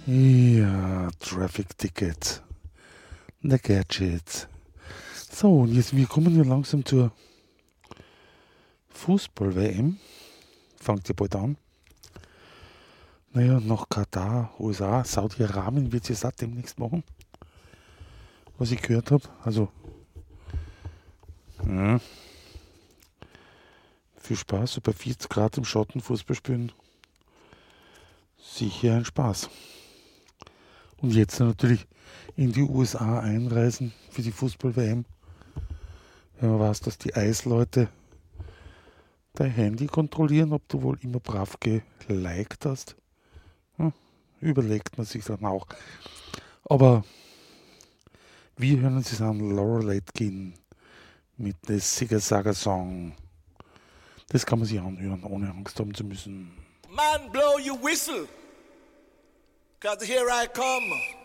Ja, Traffic Ticket. The Gadgets. So, und jetzt, wir kommen ja langsam zur Fußball-WM. Fangt ja bald an. Naja, nach Katar, USA, Saudi-Arabien wird es auch demnächst machen. Was ich gehört habe. Also, viel Spaß, so bei 40 Grad im Schatten Fußball spielen. Sicher ein Spaß. Und jetzt natürlich in die USA einreisen für die Fußball-WM. Wenn man weiß, dass die Eisleute dein Handy kontrollieren, ob du wohl immer brav geliked hast. Überlegt man sich dann auch. Aber wir hören uns jetzt an Laurel Aitken mit der Sigga Saga Song. Das kann man sich anhören, ohne Angst haben zu müssen. Man, blow your whistle, 'cause here I come.